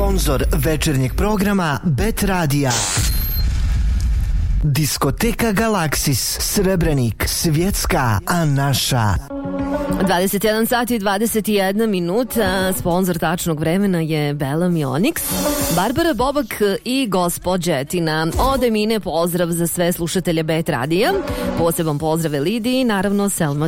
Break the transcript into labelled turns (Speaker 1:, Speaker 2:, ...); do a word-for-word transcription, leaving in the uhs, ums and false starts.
Speaker 1: Sponzor večernjeg programa Bet Radija. Diskoteka Galaksis, Srebrenik, svjetska, a naša.
Speaker 2: dvadeset jedan sati i dvadeset jedna minuta. Sponzor tačnog vremena je Bellamy Onyx, Barbara Bobak i gospođetina. Od Emine pozdrav za sve slušatelje Bet Radija. Poseban pozdrav Lidiji i naravno Selma